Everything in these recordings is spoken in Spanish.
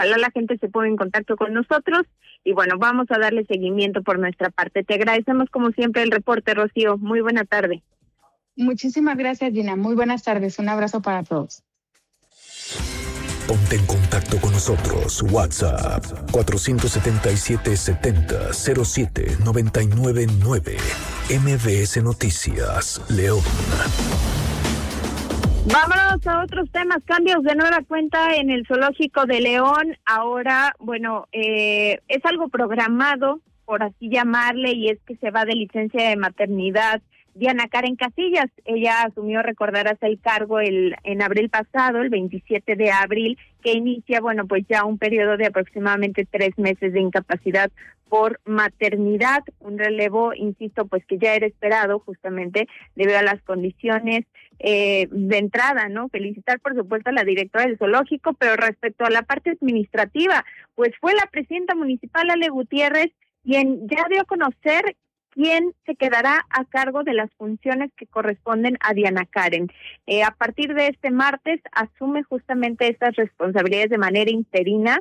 ojalá la gente se ponga en contacto con nosotros y bueno, vamos a darle seguimiento por nuestra parte. Te agradecemos como siempre el reporte, Rocío. Muy buena tarde. Muchísimas gracias, Gina. Muy buenas tardes. Un abrazo para todos. Ponte en contacto con nosotros. WhatsApp 477-70-07-999. MBS Noticias, León. Vámonos a otros temas. Cambios de nueva cuenta en el Zoológico de León. Ahora, bueno, es algo programado, por así llamarle, y es que se va de licencia de maternidad Diana Karen Casillas. Ella asumió, recordarás, el cargo en abril pasado, el 27 de abril, que inicia, bueno, pues ya un periodo de aproximadamente 3 meses de incapacidad por maternidad, un relevo, insisto, pues que ya era esperado justamente debido a las condiciones de entrada, ¿no? Felicitar, por supuesto, a la directora del zoológico, pero respecto a la parte administrativa, pues fue la presidenta municipal, Ale Gutiérrez, quien ya dio a conocer quién se quedará a cargo de las funciones que corresponden a Diana Karen. A partir de este martes asume justamente estas responsabilidades de manera interina,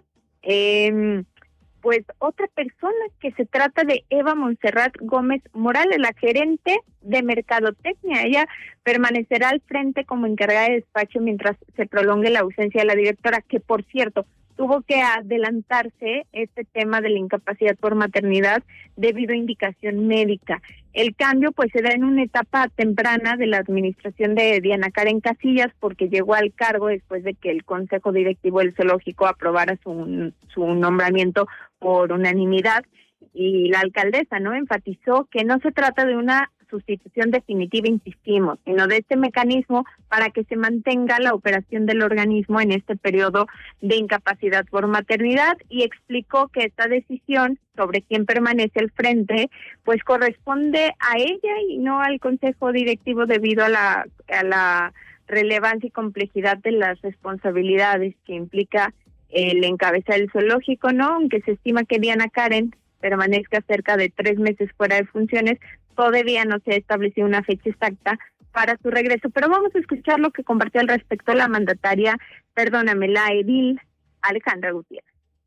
pues otra persona, que se trata de Eva Montserrat Gómez Morales, la gerente de mercadotecnia. Ella permanecerá al frente como encargada de despacho mientras se prolongue la ausencia de la directora, que por cierto tuvo que adelantarse este tema de la incapacidad por maternidad debido a indicación médica. El cambio pues se da en una etapa temprana de la administración de Diana Karen Casillas, porque llegó al cargo después de que el Consejo Directivo del Zoológico aprobara su nombramiento por unanimidad, y la alcaldesa, ¿no?, enfatizó que no se trata de una sustitución definitiva, insistimos, sino de este mecanismo para que se mantenga la operación del organismo en este periodo de incapacidad por maternidad, y explicó que esta decisión sobre quién permanece al frente pues corresponde a ella y no al Consejo Directivo, debido a la relevancia y complejidad de las responsabilidades que implica el encabezar el zoológico, ¿no? Aunque se estima que Diana Karen permanezca cerca de 3 meses fuera de funciones, todavía no se ha establecido una fecha exacta para su regreso. Pero vamos a escuchar lo que compartió al respecto la la edil Alejandra Gutiérrez.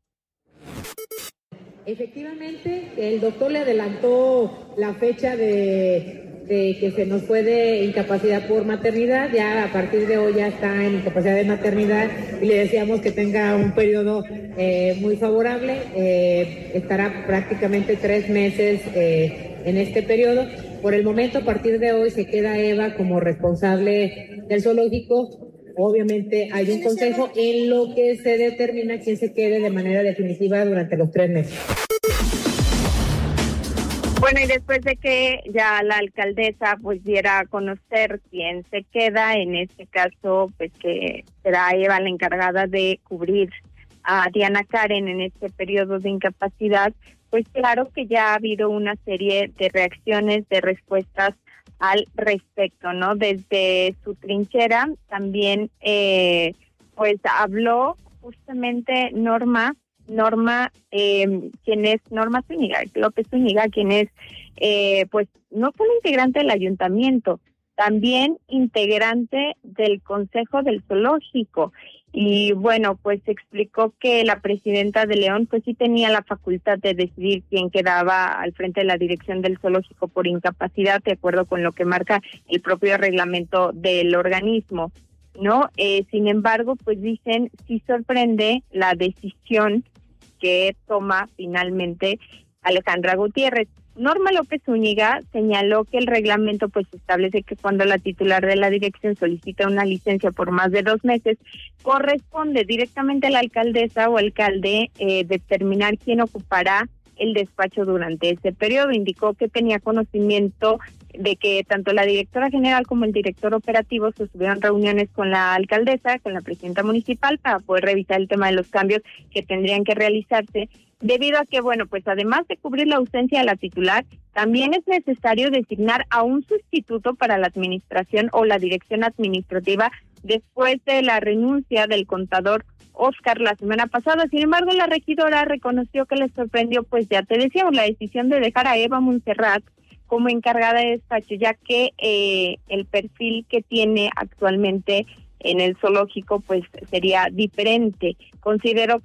Efectivamente, el doctor le adelantó la fecha de que se nos fue de incapacidad por maternidad. Ya a partir de hoy ya está en incapacidad de maternidad y le deseamos que tenga un periodo muy favorable. Estará prácticamente 3 meses en este periodo. Por el momento, a partir de hoy, se queda Eva como responsable del zoológico. Obviamente hay un consejo en lo que se determina quién se quede de manera definitiva durante los 3 meses. Bueno, y después de que ya la alcaldesa pues diera a conocer quién se queda, en este caso pues que será Eva la encargada de cubrir a Diana Karen en este periodo de incapacidad, pues claro que ya ha habido una serie de reacciones, de respuestas al respecto, ¿no? Desde su trinchera también pues habló justamente Norma, quien es Norma Zúñiga, López Zúñiga, quien es pues no solo integrante del ayuntamiento, también integrante del Consejo del Zoológico. Y bueno, pues explicó que la presidenta de León pues sí tenía la facultad de decidir quién quedaba al frente de la dirección del zoológico por incapacidad, de acuerdo con lo que marca el propio reglamento del organismo, ¿no? Sin embargo, pues dicen, sí sorprende la decisión que toma finalmente Alejandra Gutiérrez. Norma López Zúñiga señaló que el reglamento pues establece que cuando la titular de la dirección solicita una licencia por más de 2 meses, corresponde directamente a la alcaldesa o alcalde determinar quién ocupará el despacho durante ese periodo. Indicó que tenía conocimiento de que tanto la directora general como el director operativo sostuvieron reuniones con la alcaldesa, con la presidenta municipal, para poder revisar el tema de los cambios que tendrían que realizarse, debido a que, bueno, pues además de cubrir la ausencia de la titular, también es necesario designar a un sustituto para la administración o la dirección administrativa después de la renuncia del contador Oscar la semana pasada. Sin embargo, la regidora reconoció que le sorprendió, pues ya te decíamos, la decisión de dejar a Eva Montserrat como encargada de despacho, ya que el perfil que tiene actualmente en el zoológico pues sería diferente. Consideró que las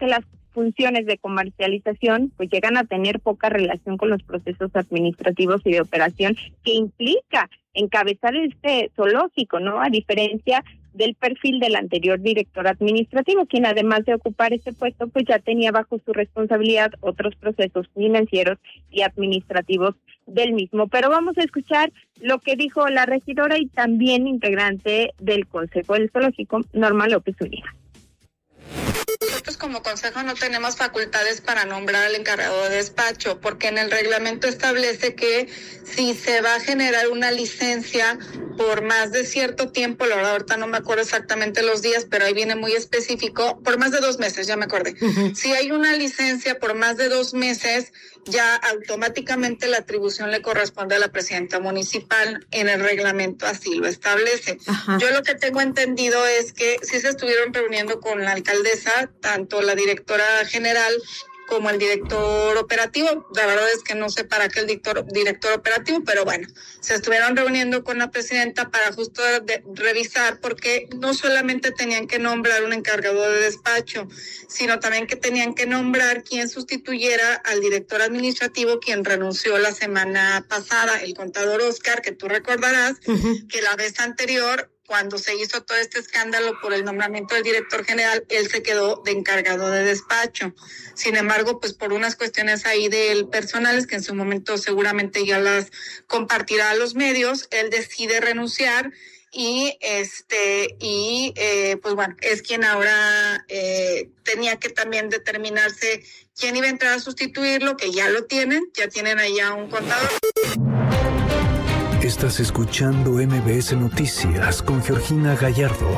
funciones de comercialización pues llegan a tener poca relación con los procesos administrativos y de operación que implica encabezar este zoológico, ¿no? A diferencia del perfil del anterior director administrativo, quien además de ocupar ese puesto, pues ya tenía bajo su responsabilidad otros procesos financieros y administrativos del mismo. Pero vamos a escuchar lo que dijo la regidora y también integrante del Consejo del Zoológico, Norma López Zúñiga. Nosotros como consejo no tenemos facultades para nombrar al encargado de despacho, porque en el reglamento establece que si se va a generar una licencia por más de cierto tiempo, la verdad ahorita no me acuerdo exactamente los días, pero ahí viene muy específico, por más de 2 meses, ya me acordé. Si hay una licencia por más de 2 meses, ya automáticamente la atribución le corresponde a la presidenta municipal, en el reglamento así lo establece. Yo lo que tengo entendido es que sí se estuvieron reuniendo con la alcaldesa, tanto la directora general como el director operativo. La verdad es que no sé para qué el director operativo, pero bueno, se estuvieron reuniendo con la presidenta para justo revisar, porque no solamente tenían que nombrar un encargado de despacho, sino también que tenían que nombrar quien sustituyera al director administrativo, quien renunció la semana pasada, el contador Oscar, que tú recordarás que la vez anterior, cuando se hizo todo este escándalo por el nombramiento del director general, él se quedó de encargado de despacho. Sin embargo, pues por unas cuestiones ahí del personales, que en su momento seguramente ya las compartirá a los medios, él decide renunciar y pues bueno, es quien ahora tenía que también determinarse quién iba a entrar a sustituirlo, que ya lo tienen, ya tienen allá un contador. Estás escuchando MBS Noticias con Georgina Gallardo.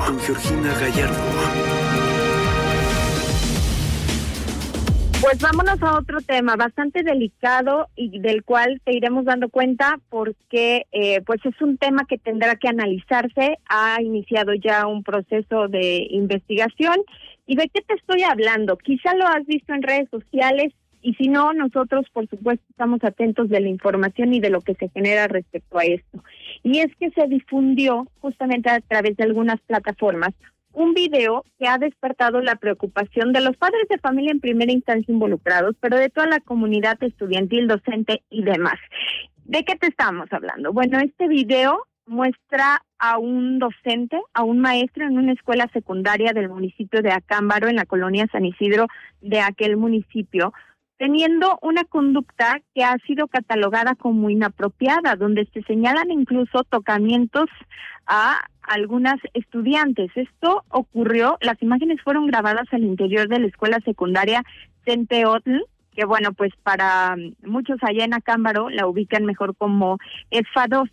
Pues vámonos a otro tema bastante delicado y del cual te iremos dando cuenta porque pues es un tema que tendrá que analizarse. Ha iniciado ya un proceso de investigación. ¿Y de qué te estoy hablando? Quizá lo has visto en redes sociales. Y si no, nosotros, por supuesto, estamos atentos de la información y de lo que se genera respecto a esto. Y es que se difundió, justamente a través de algunas plataformas, un video que ha despertado la preocupación de los padres de familia en primera instancia involucrados, pero de toda la comunidad estudiantil, docente y demás. ¿De qué te estamos hablando? Bueno, este video muestra a un docente, a un maestro en una escuela secundaria del municipio de Acámbaro, en la colonia San Isidro de aquel municipio, teniendo una conducta que ha sido catalogada como inapropiada, donde se señalan incluso tocamientos a algunas estudiantes. Esto ocurrió, las imágenes fueron grabadas al interior de la escuela secundaria Centeotl, que bueno, pues para muchos allá en Acámbaro la ubican mejor como ESFA 2.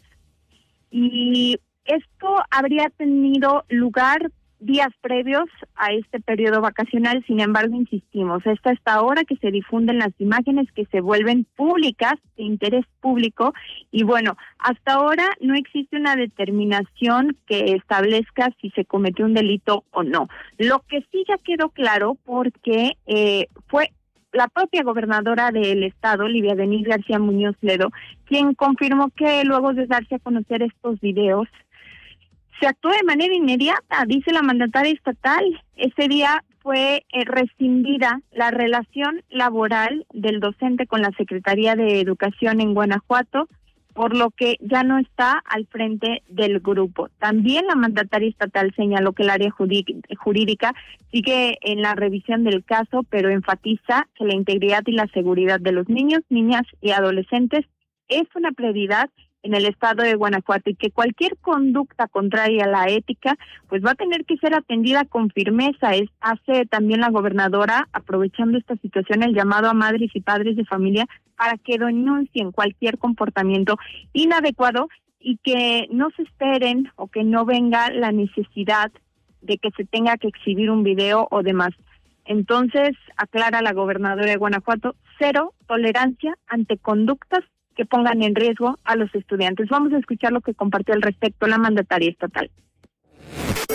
Y esto habría tenido lugar días previos a este periodo vacacional. Sin embargo, insistimos, es hasta ahora que se difunden las imágenes que se vuelven públicas, de interés público, y bueno, hasta ahora no existe una determinación que establezca si se cometió un delito o no. Lo que sí ya quedó claro, porque fue la propia gobernadora del estado, Livia Denisse García Muñoz Ledo, quien confirmó que luego de darse a conocer estos videos, se actuó de manera inmediata, dice la mandataria estatal. Ese día fue rescindida la relación laboral del docente con la Secretaría de Educación en Guanajuato, por lo que ya no está al frente del grupo. También la mandataria estatal señaló que el área jurídica sigue en la revisión del caso, pero enfatiza que la integridad y la seguridad de los niños, niñas y adolescentes es una prioridad en el estado de Guanajuato y que cualquier conducta contraria a la ética pues va a tener que ser atendida con firmeza. Hace también la gobernadora, aprovechando esta situación, el llamado a madres y padres de familia para que denuncien cualquier comportamiento inadecuado y que no se esperen o que no venga la necesidad de que se tenga que exhibir un video o demás. Entonces, aclara la gobernadora de Guanajuato, 0 tolerancia ante conductas que pongan en riesgo a los estudiantes. Vamos a escuchar lo que compartió al respecto la mandataria estatal.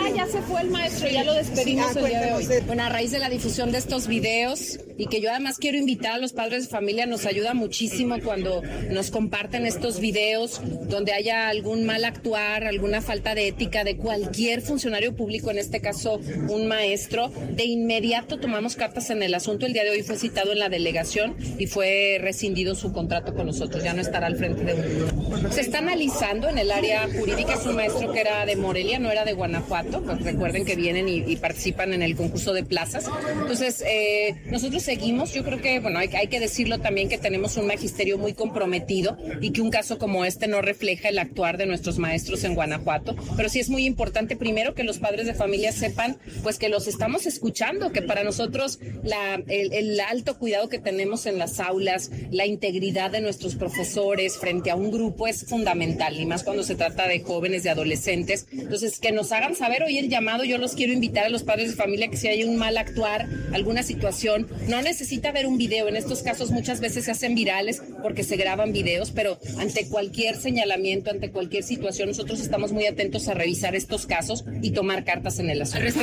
ya se fue el maestro, ya lo despedimos el día de hoy. Bueno, a raíz de la difusión de estos videos y que yo además quiero invitar a los padres de familia, nos ayuda muchísimo cuando nos comparten estos videos donde haya algún mal actuar, alguna falta de ética de cualquier funcionario público, en este caso un maestro. De inmediato tomamos cartas en el asunto. El día de hoy fue citado en la delegación y fue rescindido su contrato con nosotros, ya no estará al frente de un... Se está analizando en el área jurídica, es un maestro que era de Morelia, no era de Guanajuato, pues recuerden que vienen y participan en el concurso de plazas. Entonces, nosotros seguimos, yo creo que, bueno, hay que decirlo también, que tenemos un magisterio muy comprometido y que un caso como este no refleja el actuar de nuestros maestros en Guanajuato, pero sí es muy importante primero que los padres de familia sepan pues que los estamos escuchando, que para nosotros el alto cuidado que tenemos en las aulas, la integridad de nuestros profesores frente a un grupo es fundamental, y más cuando se trata de jóvenes, de adolescentes. Entonces, que nos hagan saber hoy el llamado. Yo los quiero invitar a los padres de familia que si hay un mal actuar, alguna situación, no necesita ver un video. En estos casos muchas veces se hacen virales porque se graban videos, pero ante cualquier señalamiento, ante cualquier situación, nosotros estamos muy atentos a revisar estos casos y tomar cartas en el asunto.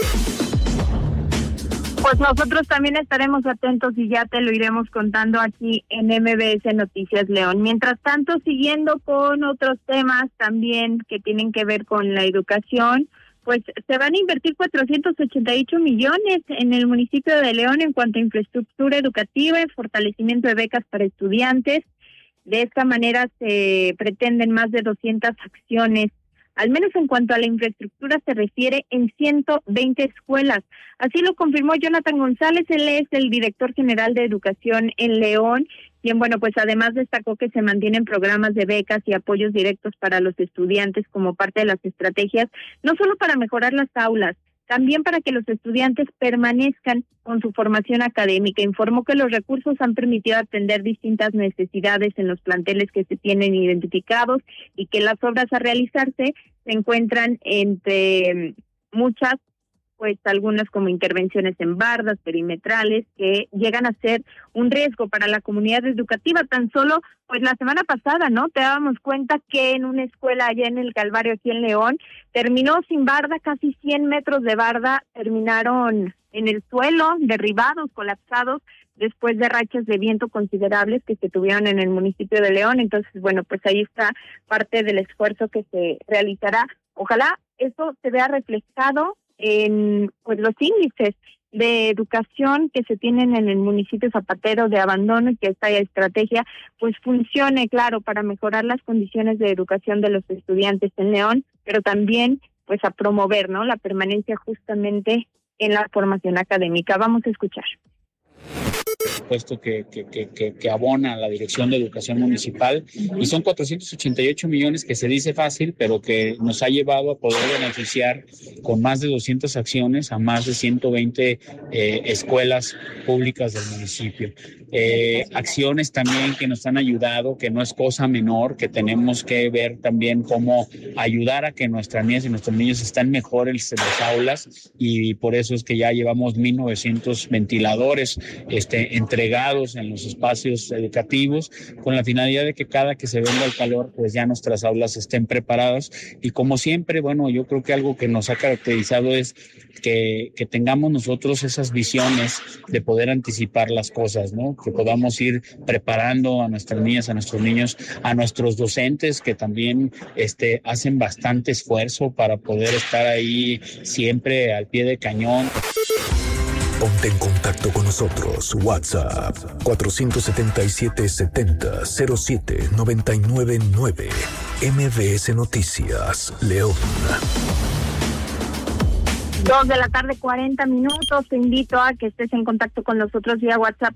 Pues nosotros también estaremos atentos y ya te lo iremos contando aquí en MBS Noticias León. Mientras tanto, siguiendo con otros temas también que tienen que ver con la educación, pues se van a invertir 488 millones en el municipio de León en cuanto a infraestructura educativa y fortalecimiento de becas para estudiantes. De esta manera se pretenden más de 200 acciones, al menos en cuanto a la infraestructura se refiere, en 120 escuelas. Así lo confirmó Jonathan González, él es el director general de Educación en León, quien, bueno, pues además destacó que se mantienen programas de becas y apoyos directos para los estudiantes como parte de las estrategias, no solo para mejorar las aulas, también para que los estudiantes permanezcan con su formación académica. Informó que los recursos han permitido atender distintas necesidades en los planteles que se tienen identificados y que las obras a realizarse se encuentran entre muchas, pues algunas como intervenciones en bardas perimetrales que llegan a ser un riesgo para la comunidad educativa. Tan solo, pues la semana pasada, ¿no? Te dábamos cuenta que en una escuela allá en el Calvario, aquí en León, terminó sin barda, casi 100 metros de barda terminaron en el suelo, derribados, colapsados, después de rachas de viento considerables que se tuvieron en el municipio de León. Entonces, bueno, pues ahí está parte del esfuerzo que se realizará. Ojalá eso se vea reflejado en pues los índices de educación que se tienen en el municipio zapatero de abandono, y que esta estrategia pues funcione, claro, para mejorar las condiciones de educación de los estudiantes en León, pero también pues a promover, ¿no?, la permanencia justamente en la formación académica. Vamos a escuchar. Puesto que abona la Dirección de Educación Municipal, y son 488 millones que se dice fácil, pero que nos ha llevado a poder beneficiar con más de 200 acciones a más de 120 escuelas públicas del municipio. Acciones también que nos han ayudado, que no es cosa menor, que tenemos que ver también cómo ayudar a que nuestras niñas y nuestros niños estén mejor en las aulas, y por eso es que ya llevamos 1,900 ventiladores entregados en los espacios educativos, con la finalidad de que cada que se venga el calor, pues ya nuestras aulas estén preparadas. Y como siempre, bueno, yo creo que algo que nos ha caracterizado es que tengamos nosotros esas visiones de poder anticipar las cosas, ¿no? Que podamos ir preparando a nuestras niñas, a nuestros niños, a nuestros docentes, que también hacen bastante esfuerzo para poder estar ahí siempre al pie de cañón. Ponte en contacto con nosotros. WhatsApp 477-70-07-999. MBS Noticias, León. 2:40 p.m. Te invito a que estés en contacto con nosotros vía WhatsApp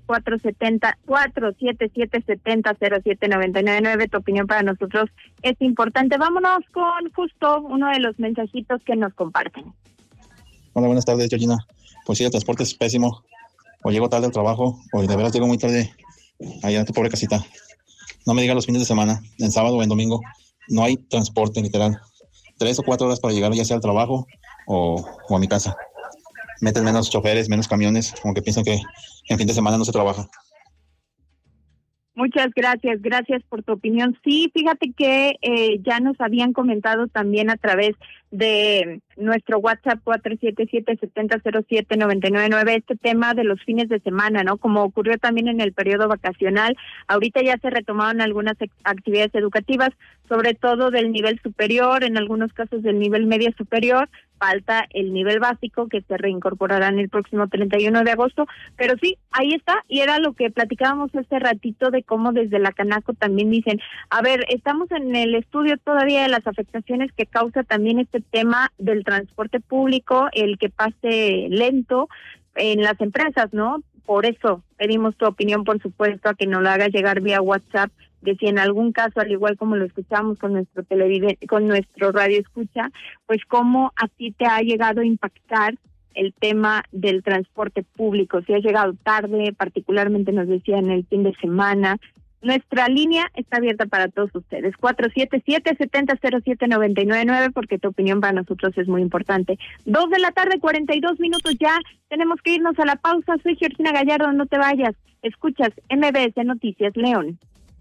477-70-07-999. Tu opinión para nosotros es importante. Vámonos con justo uno de los mensajitos que nos comparten. Hola, buenas tardes, Georgina. Pues sí, el transporte es pésimo. O llego tarde al trabajo, o de veras llego muy tarde allá en tu pobre casita. No me digas los fines de semana, en sábado o en domingo. No hay transporte, literal. 3 o 4 horas para llegar ya sea al trabajo o a mi casa. Meten menos choferes, menos camiones, como que piensan que en fin de semana no se trabaja. Muchas gracias por tu opinión. Sí, fíjate que ya nos habían comentado también a través de nuestro WhatsApp 477-7007-999 este tema de los fines de semana, ¿no? Como ocurrió también en el periodo vacacional, ahorita ya se retomaron algunas actividades educativas, sobre todo del nivel superior, en algunos casos del nivel medio superior, falta el nivel básico que se reincorporará en el próximo 31 de agosto, pero sí, ahí está, y era lo que platicábamos hace ratito de cómo desde la Canaco también dicen, a ver, estamos en el estudio todavía de las afectaciones que causa también este tema del transporte público, el que pase lento en las empresas, ¿no? Por eso pedimos tu opinión, por supuesto, a que nos la hagas llegar vía WhatsApp, de si en algún caso, al igual como lo escuchamos con nuestro con nuestro radio escucha, pues cómo a ti te ha llegado a impactar el tema del transporte público, si has llegado tarde, particularmente nos decían el fin de semana. Nuestra línea está abierta para todos ustedes, 477-7007-999, porque tu opinión para nosotros es muy importante. 2:42 p.m, ya, tenemos que irnos a la pausa. Soy Georgina Gallardo, no te vayas, escuchas MBS Noticias León.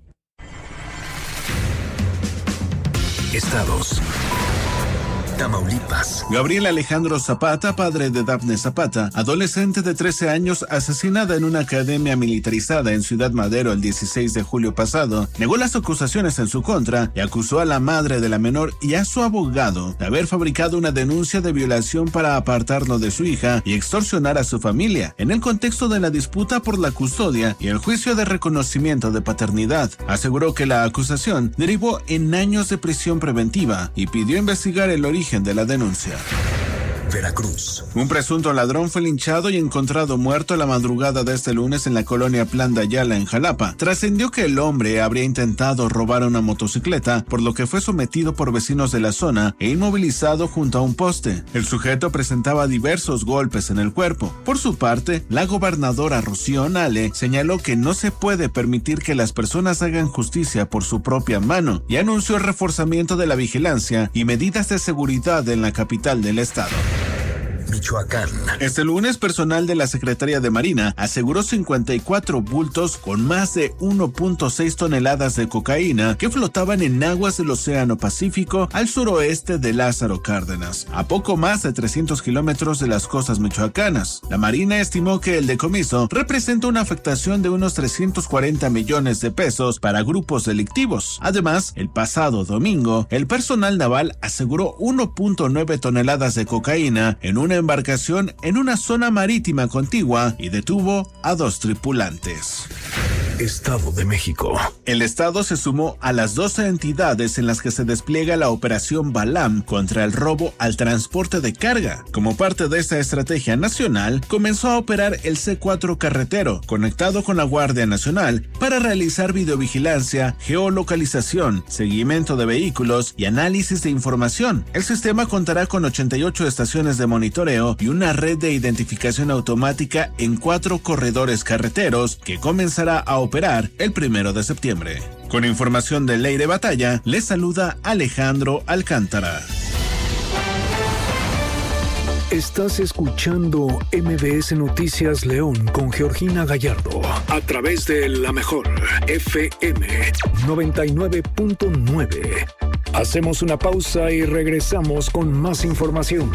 Estados. Tamaulipas. Gabriel Alejandro Zapata, padre de Dafne Zapata, adolescente de 13 años asesinada en una academia militarizada en Ciudad Madero el 16 de julio pasado, negó las acusaciones en su contra y acusó a la madre de la menor y a su abogado de haber fabricado una denuncia de violación para apartarlo de su hija y extorsionar a su familia, en el contexto de la disputa por la custodia y el juicio de reconocimiento de paternidad. Aseguró que la acusación derivó en años de prisión preventiva y pidió investigar el origen de la denuncia. Veracruz. Un presunto ladrón fue linchado y encontrado muerto la madrugada de este lunes en la colonia Plan de Ayala, en Jalapa. Trascendió que el hombre habría intentado robar una motocicleta, por lo que fue sometido por vecinos de la zona e inmovilizado junto a un poste. El sujeto presentaba diversos golpes en el cuerpo. Por su parte, la gobernadora Rocío Nale señaló que no se puede permitir que las personas hagan justicia por su propia mano y anunció el reforzamiento de la vigilancia y medidas de seguridad en la capital del estado. Michoacán. Este lunes, personal de la Secretaría de Marina aseguró 54 bultos con más de 1.6 toneladas de cocaína que flotaban en aguas del Océano Pacífico al suroeste de Lázaro Cárdenas, a poco más de 300 kilómetros de las costas michoacanas. La Marina estimó que el decomiso representa una afectación de unos 340 millones de pesos para grupos delictivos. Además, el pasado domingo, el personal naval aseguró 1.9 toneladas de cocaína en una embarcación en una zona marítima contigua y detuvo a 2 tripulantes. Estado de México. El estado se sumó a las 12 entidades en las que se despliega la operación Balam contra el robo al transporte de carga. Como parte de esta estrategia nacional, comenzó a operar el C4 carretero, conectado con la Guardia Nacional, para realizar videovigilancia, geolocalización, seguimiento de vehículos y análisis de información. El sistema contará con 88 estaciones de monitoreo y una red de identificación automática en 4 corredores carreteros que comenzará a operar el 1 de septiembre. Con información de Leire Batalla, les saluda Alejandro Alcántara. Estás escuchando MBS Noticias León con Georgina Gallardo a través de La Mejor FM 99.9. Hacemos una pausa y regresamos con más información.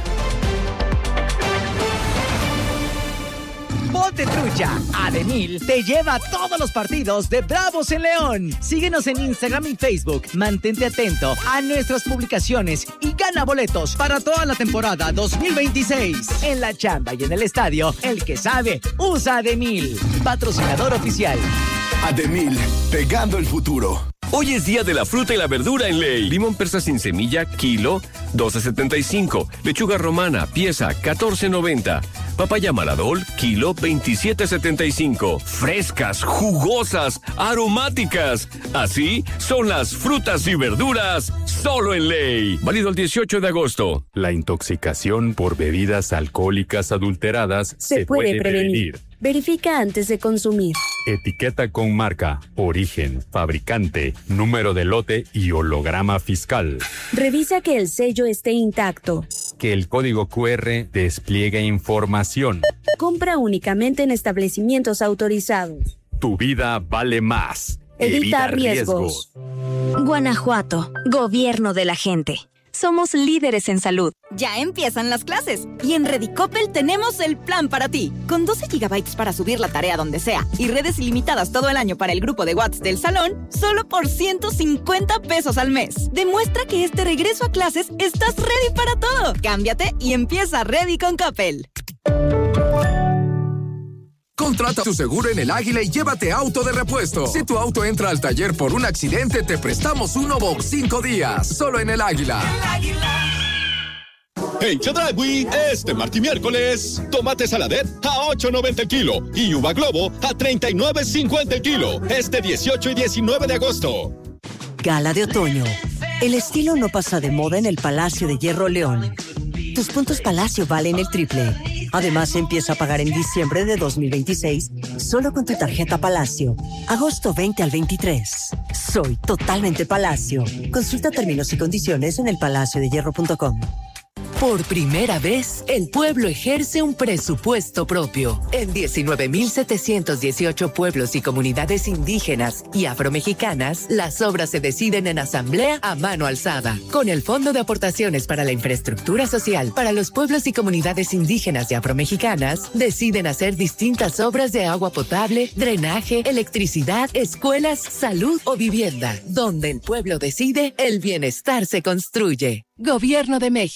Ponte trucha, Ademil te lleva a todos los partidos de Bravos en León. Síguenos en Instagram y Facebook. Mantente atento a nuestras publicaciones y gana boletos para toda la temporada 2026. En la chamba y en el estadio, el que sabe, usa Ademil. Patrocinador oficial. Ademil, pegando el futuro. Hoy es día de la fruta y la verdura en Ley. Limón persa sin semilla, kilo, $12.75. Lechuga romana, pieza, $14.90. Papaya Maladol, kilo, $27.75. Frescas, jugosas, aromáticas. Así son las frutas y verduras, solo en Ley. Válido el 18 de agosto. La intoxicación por bebidas alcohólicas adulteradas se puede prevenir. Verifica antes de consumir. Etiqueta con marca, origen, fabricante, número de lote y holograma fiscal. Revisa que el sello esté intacto. Que el código QR despliegue información. Compra únicamente en establecimientos autorizados. Tu vida vale más. Evita riesgos. Guanajuato, gobierno de la gente. Somos líderes en salud. Ya empiezan las clases y en Redicopel tenemos el plan para ti. Con 12 gigabytes para subir la tarea donde sea y redes ilimitadas todo el año para el grupo de WhatsApp del salón, solo por 150 pesos al mes. Demuestra que este regreso a clases estás ready para todo. Cámbiate y empieza Ready con Coppel. Contrata tu seguro en El Águila y llévate auto de repuesto. Si tu auto entra al taller por un accidente, te prestamos uno por 5 días. Solo en El Águila. El Águila. En Chedraui, este martes y miércoles, tomate saladet a $8.90 el kilo y uva globo a $39.50 el kilo. Este 18 y 19 de agosto. Gala de otoño. El estilo no pasa de moda en el Palacio de Hierro León. Tus puntos Palacio valen el triple. Además, empieza a pagar en diciembre de 2026 solo con tu tarjeta Palacio. Agosto 20 al 23. Soy totalmente Palacio. Consulta términos y condiciones en elpalaciodehierro.com. Por primera vez, el pueblo ejerce un presupuesto propio. En 19.718 pueblos y comunidades indígenas y afromexicanas, las obras se deciden en asamblea a mano alzada. Con el Fondo de Aportaciones para la Infraestructura Social para los pueblos y comunidades indígenas y afromexicanas, deciden hacer distintas obras de agua potable, drenaje, electricidad, escuelas, salud o vivienda. Donde el pueblo decide, el bienestar se construye. Gobierno de México.